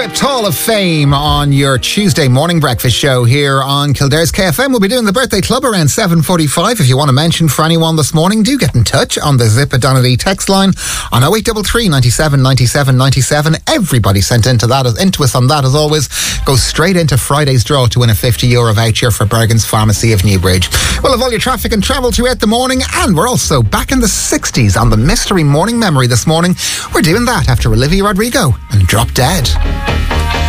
Hall of Fame on your Tuesday morning breakfast show here on Kildare's KFM. We'll be doing the birthday club around 7:45. If you want to mention for anyone this morning, do get in touch on the Zip Donnelly text line on 0833 97 97 97. Everybody sent into us on that, as always, goes straight into Friday's draw to win a €50 voucher for Bergen's Pharmacy of Newbridge. We'll have all your traffic and travel throughout the morning, and we're also back in the 60s on the Mystery Morning Memory this morning. We're doing that after Olivia Rodrigo and Drop Dead.